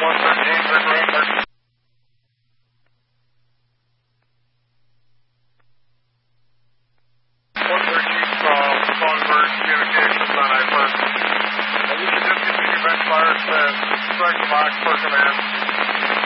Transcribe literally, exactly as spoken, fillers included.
one thirteen, Victor Edward. one thirteen, uh, Songbird communications on I first. Uh, you can just continue bench fire, uh, strike the box for command.